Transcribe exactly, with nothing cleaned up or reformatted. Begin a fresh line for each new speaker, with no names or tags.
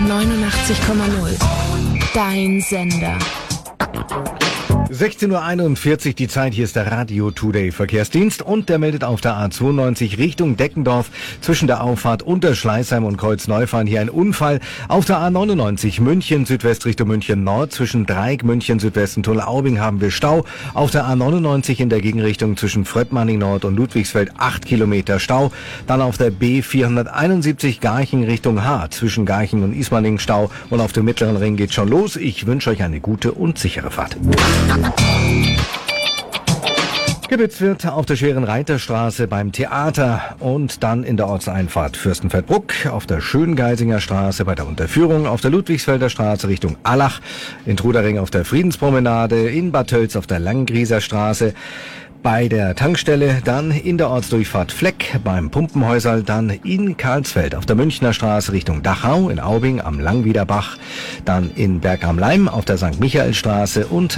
neunundachtzig Komma null. Dein Sender.
sechzehn Uhr einundvierzig die Zeit, hier ist der Radio Today Verkehrsdienst und der meldet auf der A zweiundneunzig Richtung Deckendorf zwischen der Auffahrt Unterschleißheim und Kreuz-Neufahren hier ein Unfall. Auf der A neunundneunzig München Südwest Richtung München Nord zwischen Dreieck München Südwest und Tunnel-Aubing haben wir Stau. Auf der A neunundneunzig in der Gegenrichtung zwischen Fröttmanning Nord und Ludwigsfeld acht Kilometer Stau. Dann auf der B vierhunderteinundsiebzig Garching Richtung Haar zwischen Garching und Ismaning Stau und auf dem Mittleren Ring geht schon los. Ich wünsche euch eine gute und sichere Fahrt. Gebitzt wird auf der Schweren Reiterstraße beim Theater und dann in der Ortseinfahrt Fürstenfeldbruck, auf der Schöngeisinger Straße bei der Unterführung, auf der Ludwigsfelder Straße Richtung Allach, in Trudering auf der Friedenspromenade, in Bad Tölz auf der Langgrieser Straße, bei der Tankstelle, dann in der Ortsdurchfahrt Fleck beim Pumpenhäuserl, dann in Karlsfeld auf der Münchner Straße Richtung Dachau, in Aubing am Langwiederbach, dann in Berg am Laim auf der Sankt Michael Straße und